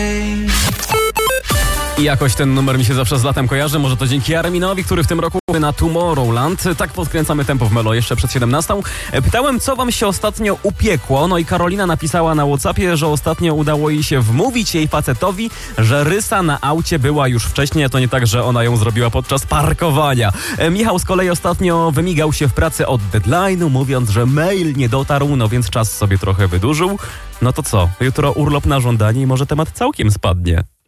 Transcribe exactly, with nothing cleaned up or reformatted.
I jakoś ten numer mi się zawsze z latem kojarzy. Może to dzięki Arminowi, który w tym roku na Tomorrowland. Tak podkręcamy tempo w Melo jeszcze przed siedemnastą. Pytałem, co wam się ostatnio upiekło. No i Karolina napisała na WhatsAppie, że ostatnio udało jej się wmówić jej facetowi, że rysa na aucie była już wcześniej. To nie tak, że ona ją zrobiła podczas parkowania. Michał z kolei ostatnio wymigał się w pracy od deadline'u, mówiąc, że mail nie dotarł, no więc czas sobie trochę wydłużył. No to co? Jutro urlop na żądanie i może temat całkiem spadnie.